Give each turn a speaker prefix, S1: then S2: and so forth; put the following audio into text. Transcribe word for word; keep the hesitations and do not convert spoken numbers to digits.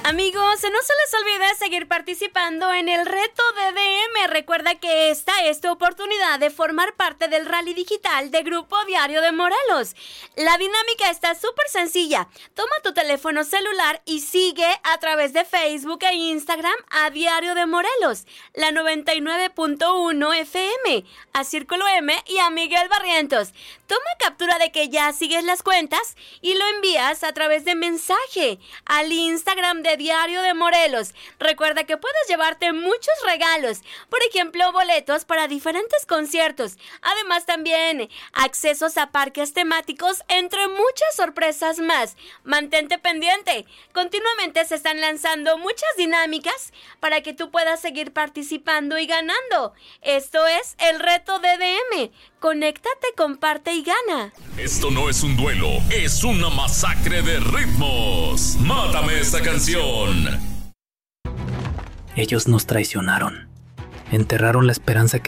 S1: Amigos, no se les olvide seguir participando en el reto de D M. Recuerda que esta es tu oportunidad de formar parte del rally digital de Grupo Diario de Morelos. La dinámica está súper sencilla. Toma tu teléfono celular y sigue a través de Facebook e Instagram a Diario de Morelos, la noventa y nueve punto uno F M, a Círculo M y a Miguel Barrientos. Toma captura de que ya sigues las cuentas y lo envías a través de mensaje al Instagram de Diario de Morelos. Recuerda que puedes llevarte muchos regalos, por ejemplo, boletos para diferentes conciertos, además también accesos a parques temáticos, entre muchas sorpresas más. Mantente pendiente, continuamente se están lanzando muchas dinámicas para que tú puedas seguir participando y ganando. Esto es el reto de D M. Conéctate, comparte y gana.
S2: Esto no es un duelo, es una masacre de ritmos. Mátame esta canción.
S3: Ellos nos traicionaron. Enterraron la esperanza que